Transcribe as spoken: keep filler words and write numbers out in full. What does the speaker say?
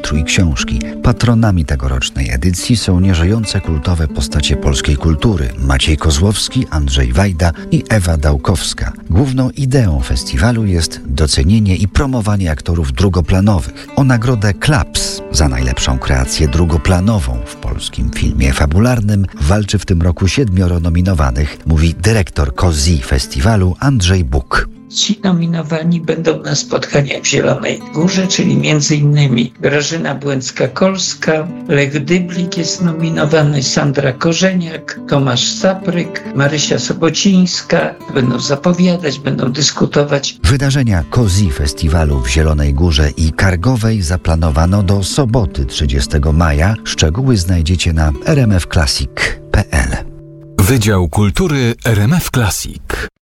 teatru i książki. Patronami tegorocznej edycji są nieżyjące kultowe postacie polskiej kultury Maciej Kozłowski, Andrzej Wajda i Ewa Dałkowska. Główną ideą festiwalu jest docenienie i promowanie aktorów drugoplanowych. O nagrodę Klaps za najlepszą kreację drugoplanową w polskim filmie fabularnym walczy w tym roku siedmioro nominowanych, mówi dyrektor Kozi Festiwalu Andrzej Buk. Ci nominowani będą na spotkaniach w Zielonej Górze, czyli między innymi Grażyna Błęcka-Kolska, Lech Dyblik jest nominowany, Sandra Korzeniak, Tomasz Sapryk, Marysia Sobocińska. Będą zapowiadać, będą dyskutować. Wydarzenia Kozi Festiwalu w Zielonej Górze i Kargowej zaplanowano do soboty trzydziestego maja. Szczegóły znajdziecie na r m f classic kropka p l. Wydział Kultury R M F Classic.